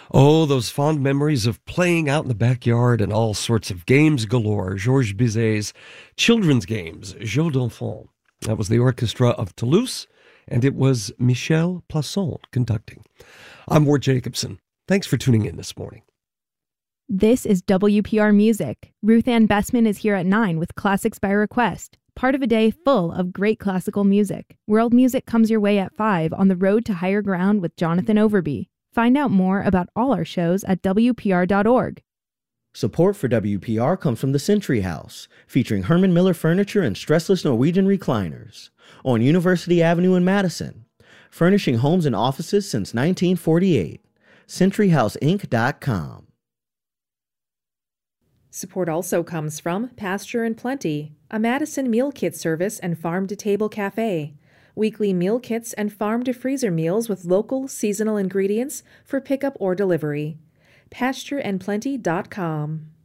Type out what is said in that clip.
Oh, those fond memories of playing out in the backyard and all sorts of games galore. Georges Bizet's children's games, Jeux d'enfants. That was the Orchestra of Toulouse, and it was Michel Plasson conducting. I'm Ward Jacobson. Thanks for tuning in this morning. This is WPR Music. Ruth Ann Bessman is here at 9 with Classics by Request, part of a day full of great classical music. World music comes your way at 5 on the road to higher ground with Jonathan Overby. Find out more about all our shows at WPR.org. Support for WPR comes from the Century House, featuring Herman Miller furniture and stressless Norwegian recliners, on University Avenue in Madison, furnishing homes and offices since 1948. CenturyHouseInc.com. Support also comes from Pasture and Plenty, a Madison meal kit service and farm-to-table cafe. Weekly meal kits and farm-to-freezer meals with local, seasonal ingredients for pickup or delivery. PastureandPlenty.com.